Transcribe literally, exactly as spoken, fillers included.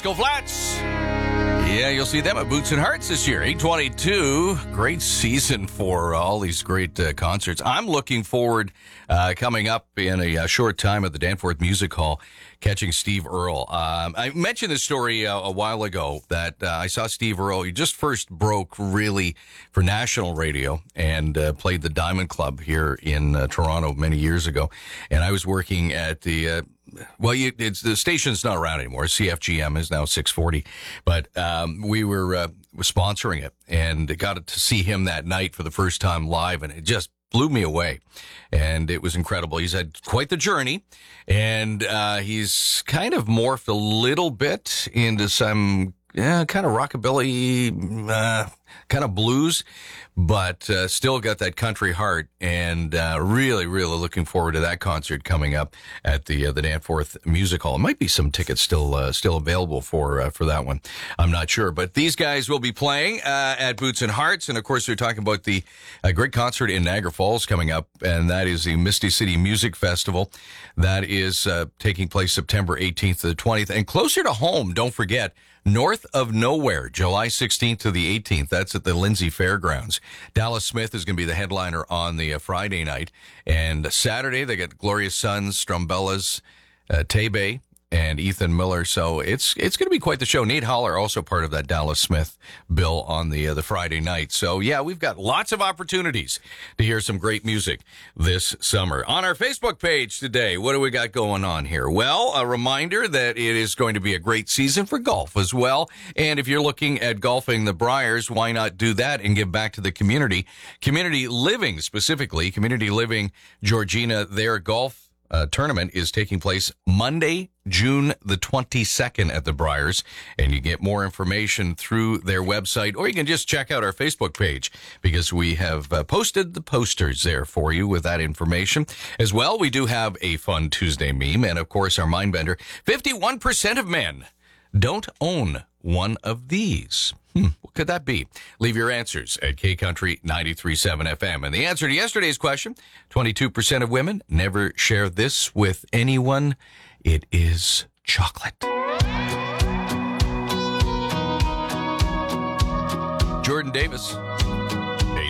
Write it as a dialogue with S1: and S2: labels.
S1: Gosco Flats. Yeah, you'll see them at Boots and Hearts this year. eight twenty-two. Great season for uh, all these great uh, concerts. I'm looking forward uh, coming up in a, a short time at the Danforth Music Hall, catching Steve Earle. Um, I mentioned this story uh, a while ago that uh, I saw Steve Earle. He just first broke really for national radio and uh, played the Diamond Club here in uh, Toronto many years ago. And I was working at the... Uh, Well, you, it's, the station's not around anymore. C F G M is now six forty, but um, we were uh, sponsoring it and got to see him that night for the first time live, and it just blew me away. And it was incredible. He's had quite the journey, and uh, he's kind of morphed a little bit into some yeah, kind of rockabilly, uh, kind of blues, but uh, still got that country heart, and uh, really, really looking forward to that concert coming up at the uh, the Danforth Music Hall. There might be some tickets still uh, still available for uh, for that one. I'm not sure, but these guys will be playing uh, at Boots and Hearts, and of course they're talking about the uh, great concert in Niagara Falls coming up, and that is the Misty City Music Festival. That is uh, taking place September eighteenth to the twentieth, and closer to home, don't forget, North of Nowhere, July sixteenth to the eighteenth. That's at the Lindsay Fairgrounds. Dallas Smith is going to be the headliner on the uh, Friday night. And Saturday, they got Glorious Sons, Strumbellas, uh, Tebe, and Ethan Miller. So it's it's going to be quite the show. Nate Holler, also part of that Dallas Smith bill on the uh, the Friday night. So, yeah, we've got lots of opportunities to hear some great music this summer. On our Facebook page today, what do we got going on here? Well, a reminder that it is going to be a great season for golf as well. And if you're looking at golfing the Briars, why not do that and give back to the community? Community Living, specifically, Community Living Georgina, their golf Uh, tournament is taking place Monday, June the twenty-second at the Briars, and you get more information through their website, or you can just check out our Facebook page, because we have uh, posted the posters there for you with that information. As well, we do have a fun Tuesday meme, and of course our Mindbender. fifty-one percent of men don't own one of these. Hmm, what could that be? Leave your answers at K Country ninety-three point seven F M. And the answer to yesterday's question, twenty-two percent of women never share this with anyone. It is chocolate. Jordan Davis.